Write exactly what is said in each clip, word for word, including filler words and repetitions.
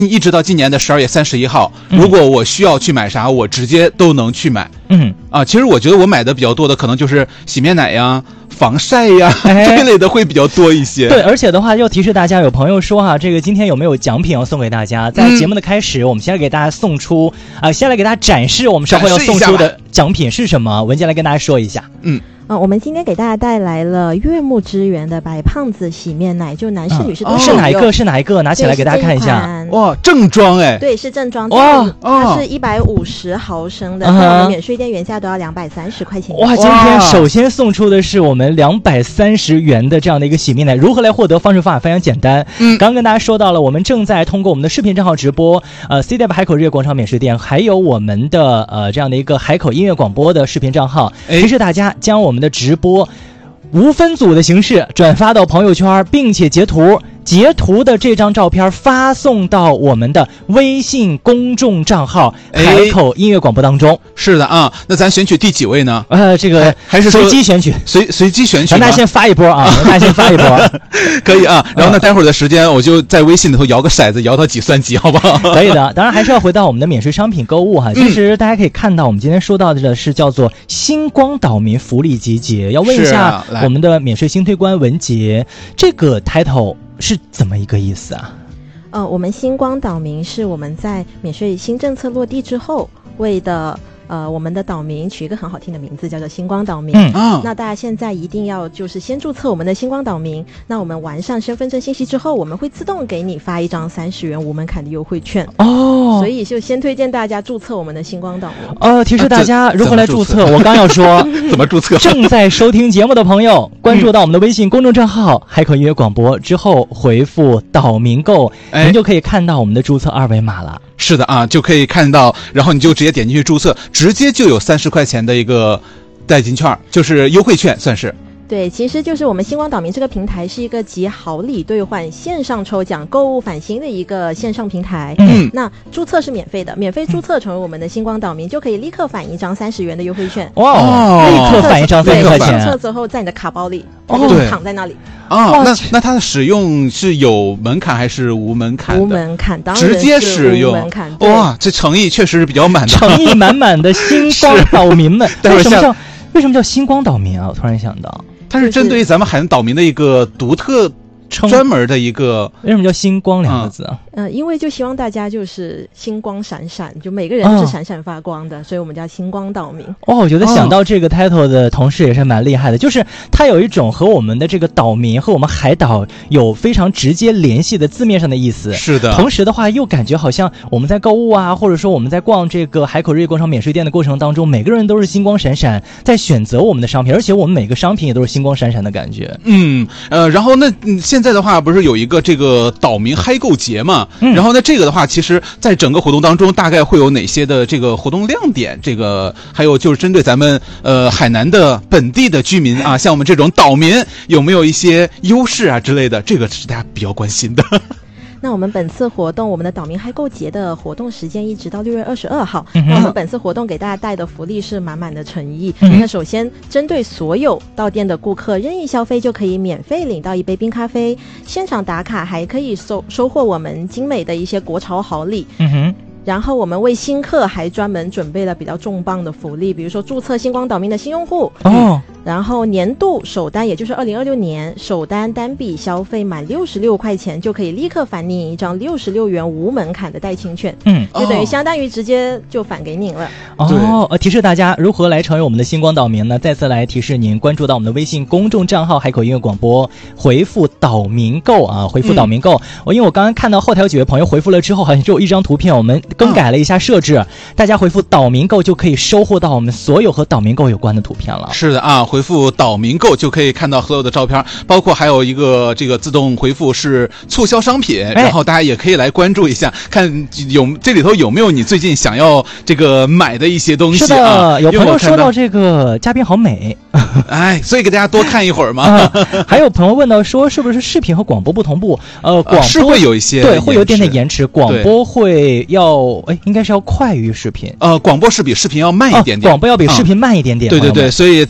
一直到今年的十二月三十一号，如果我需要去买啥，我直接都能去买。 嗯啊，其实我觉得我买的比较多的可能就是洗面奶呀、防晒呀、 哎、 这一类的会比较多一些。 对，而且的话要提示大家，有朋友说哈，这个今天有没有奖品要送给大家？在节目的开始，嗯、我们先来给大家送出啊、呃，先来给大家展示我们稍后要送出的奖品是什么。文杰来跟大家说一下。 嗯。 啊、呃，我们今天给大家带来了悦木之源的白胖子洗面奶，就男士、嗯、女士都是哪一个？是哪一个？拿起来给大家看一下。 哇，正装哎！ 对，是正装。 哇， 它是一百五十毫升的，在、哦、我们免税店原价都要两百三十块钱。 哇，今天首先送出的是我们两百三十元的这样的一个洗面奶，如何来获得？方式方法非常简单。嗯，刚刚跟大家说到了，我们正在通过我们的视频账号直播，呃 ，C D F 海口日月广场免税店，还有我们的呃这样的一个海口音乐广播的视频账号，提示大家将我们的直播无分组的形式转发到朋友圈，并且截图截图的这张照片发送到我们的微信公众账号海口音乐广播当中。 是的啊，那咱选取第几位呢？ 呃，这个还是随机选取， 随随机选取。 咱大先发一波啊，咱大先发一波， 可以啊。然后呢，待会儿的时间我就在微信里头摇个骰子，摇到几算几，好不好？ 可以的。当然还是要回到我们的免税商品购物哈。其实大家可以看到，我们今天说到的是叫做星光岛民福利集结。要问一下我们的免税新推官文杰，这个 title 是怎么一个意思啊？ 呃，我们星光岛民是我们在免税新政策落地之后为的。呃，我们的岛民取一个很好听的名字，叫做星光岛民。嗯啊，那大家现在一定要就是先注册我们的星光岛民。那我们完善身份证信息之后，我们会自动给你发一张三十元无门槛的优惠券。哦，所以就先推荐大家注册我们的星光岛民。 呃，提示大家如何来注册。我刚要说怎么注册？ 正在收听节目的朋友，关注到我们的微信公众账号“海口音乐广播”之后，回复“岛民购”，哎，您就可以看到我们的注册二维码了。 是的啊，就可以看到，然后你就直接点进去注册，直接就有三十块钱的一个代金券，就是优惠券，算是。 对，其实就是我们星光岛民这个平台是一个集好礼兑换、线上抽奖、购物返新的一个线上平台。嗯，那注册是免费的，免费注册成为我们的星光岛民，就可以立刻返一张三十元的优惠券。 哇、哦，立刻返一张三十块钱。 注册之后在你的卡包里，它就躺在那里。 啊，那那它的使用是有门槛还是无门槛的？ 无门槛，当然直接使用。 无门槛。 哇，这诚意确实是比较满的， 诚意满满的星光岛民们。为什么叫为什么叫星光岛民啊？我突然想到。 它是针对于咱们海南岛民的一个独特专门的一个。 为什么叫星光两个字啊？ 嗯、呃，因为就希望大家就是星光闪闪，就每个人都是闪闪发光的，哦、所以我们叫星光岛民。 哦，我觉得想到这个 title 的同事也是蛮厉害的，就是它有一种和我们的这个岛民和我们海岛有非常直接联系的字面上的意思。 是的。 同时的话，又感觉好像我们在购物啊，或者说我们在逛这个海口日月广场免税店的过程当中，每个人都是星光闪闪在选择我们的商品，而且我们每个商品也都是星光闪闪的感觉。 嗯，呃，然后那、嗯、现在的话不是有一个这个岛民嗨购节嘛？嗯，然后呢，这个的话，其实在整个活动当中，大概会有哪些的这个活动亮点？这个还有就是针对咱们呃海南的本地的居民啊，像我们这种岛民，有没有一些优势啊之类的？这个是大家比较关心的。 那我们本次活动，我们的岛民嗨购节的活动时间一直到六月二十二号。嗯、那我们本次活动给大家带的福利是满满的诚意。嗯、那首先，针对所有到店的顾客，任意消费就可以免费领到一杯冰咖啡，现场打卡还可以收收获我们精美的一些国潮好礼。嗯哼。然后我们为新客还专门准备了比较重磅的福利，比如说注册星光岛民的新用户哦，然后年度首单，也就是二零二六年首单单笔消费满六十六块钱就可以立刻返你一张六十六元无门槛的代金券，嗯，就等于相当于直接就返给您了。 哦，呃，提示大家如何来成为我们的星光岛民呢？再次来提示您关注到我们的微信公众账号海口音乐广播，回复岛民购啊，回复岛民购。我、嗯、因为我刚刚看到后台有几位朋友回复了之后，好像只有一张图片，我们更改了一下设置，哦、大家回复岛民购就可以收获到我们所有和岛民购有关的图片了。 是的啊，回复岛民购就可以看到所有的照片，包括还有一个这个自动回复是促销商品，哎、然后大家也可以来关注一下，看有这里头有没有你最近想要这个买的一些东西啊。 是的，有朋友说到这个嘉宾好美， 哎，所以给大家多看一会儿嘛。 啊、还有朋友问到说，是不是视频和广播不同步？呃，广播、啊、 是会有一些对，会有一点点延迟，广播会要哎，应该是要快于视频。 呃，广播是比视频要慢一点点， 啊、广播要比视频慢一点点。 啊、对对对，所以就是它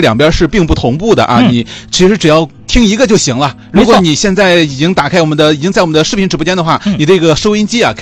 两边是并不同步的啊，嗯、你其实只要听一个就行了。如果你现在已经打开我们的，已经在我们的视频直播间的话，嗯、你这个收音机啊。